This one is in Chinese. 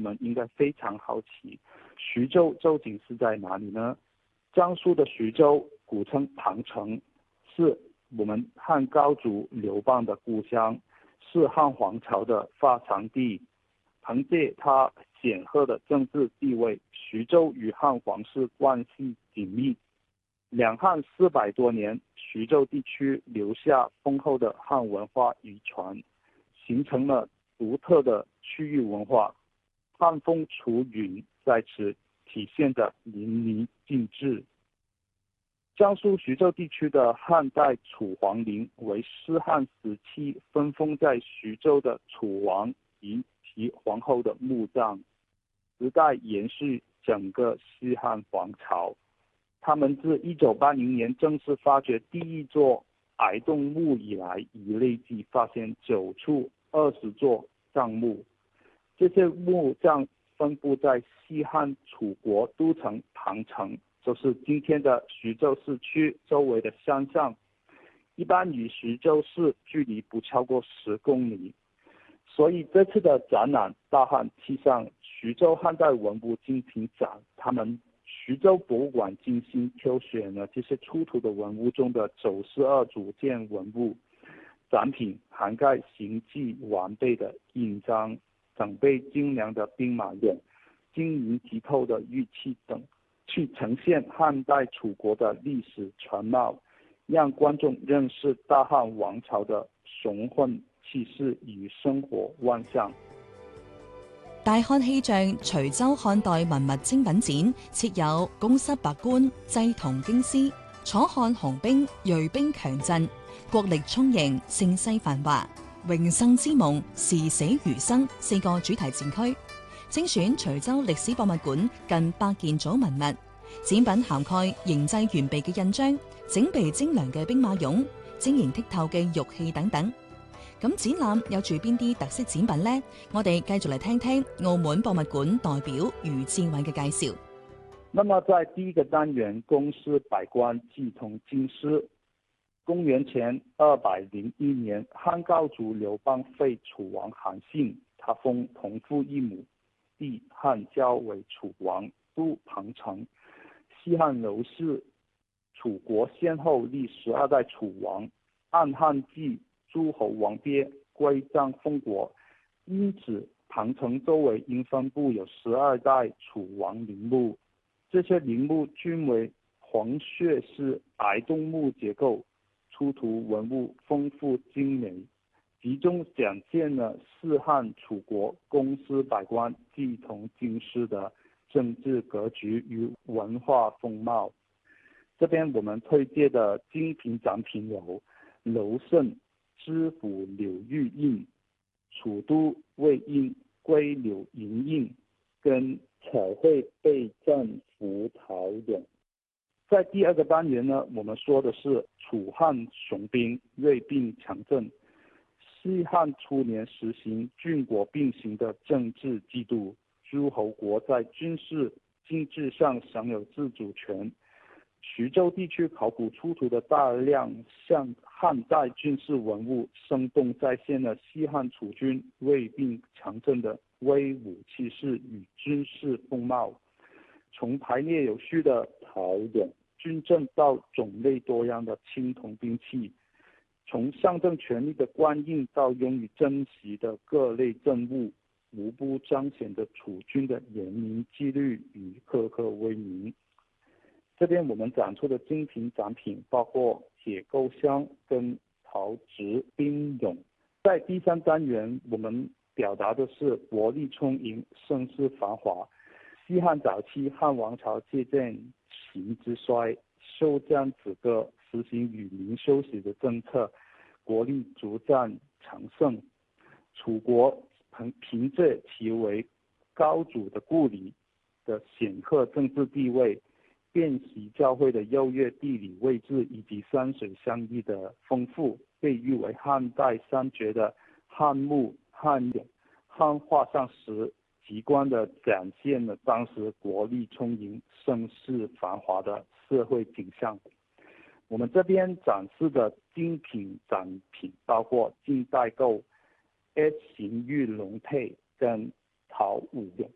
们应该非常好奇，徐州究竟是在哪里呢？江苏的徐州，古称庞城，是我们汉高祖刘邦的故乡，是汉王朝的发祥地。凭借它显赫的政治地位，徐州与汉皇室关系紧密。两汉400多年，徐州地区留下丰厚的汉文化遗传，形成了独特的区域文化。汉风楚韵在此体现得淋漓尽致。江苏徐州地区的汉代楚皇陵为西汉时期分封在徐州的楚王及其皇后的墓葬，时代延续整个西汉王朝。他们自1980年正式发掘第一座崖洞墓以来，已累计发现9处20座葬墓。这些墓葬分布在西汉楚国都城庞城，就是今天的徐州市区周围的山上，一般与徐州市距离不超过10公里。所以这次的展览大汉气象徐州汉代文物精品展，他们徐州博物馆精心挑选了这些出土的文物中的92组件文物，展品涵盖形迹完备的印章、整备精良的兵马俑、晶莹剔透的玉器等，去呈现汉代楚国的历史全貌，让观众认识大汉王朝的雄浑气势与生活万象。 大汉氣象徐州漢代文物精品展設有宮室百官、祭銅京師、楚漢雄兵銳兵強陣、國力充盈、盛世繁華、榮盛之夢、時死餘生4個主題展區，精選徐州歷史博物館近100件組文物，展品涵蓋形製完備嘅印章、整備精良嘅兵馬俑、晶瑩剔透嘅玉器等等。咁展覽有住邊啲特色展品呢？我哋繼續嚟聽聽澳門博物館代表余志偉嘅介紹。 那麼在第一個單元宮師百官祭銅京師，公元前201年，漢高祖劉邦废楚王韓信，他封同父異母弟漢交為楚王，都龐城。西漢劉氏楚國先後立12代楚王，按汉纪諸侯王別歸葬封國，因此龐城周圍應分布有12代楚王陵墓。這些陵墓均為黃穴式崖洞墓結構，出土文物豐富精美，集中展現了四漢楚國宮師百官祭銅京師的政治格局與文化風貌。這邊我們推薦的精品展品有樓勝知府柳玉印、楚都魏印龜柳銀印跟彩绘备战浮陶俑。在第二個單元呢，我們說的是楚漢雄兵銳兵強陣。西漢初年實行郡國並行的政治制度，諸侯國在軍事經濟上享有自主權。徐州地區考古出土的大量像漢代軍事文物，生動再現了西漢楚軍銳兵強陣的威武氣勢與軍事風貌。從排列有序的陶俑、軍陣到種類多樣的青銅兵器，從象徵權力的官印到用於珍惜的各類鎮物，無不彰顯着楚軍的嚴明紀律與赫赫威名。這邊我們展出的精品展品包括鐵構箱跟陶瓷兵俑。在第三單元，我們表達的是國力充盈、盛世繁華。西漢早期漢王朝借鑒秦之衰，休將止戈，實行與民休息的政策，國力逐漸強盛。楚國憑借其為高祖的故里的顯赫政治地位，遍習教會的優越地理位置以及山水相依的豐富，被譽為漢代三絕的漢墓、漢俑、漢畫像石，直觀地展現了當時國力充盈、盛世繁華的社會景象。我們這邊展示的精品展品包括近代構 S 型玉龍佩跟陶五俑。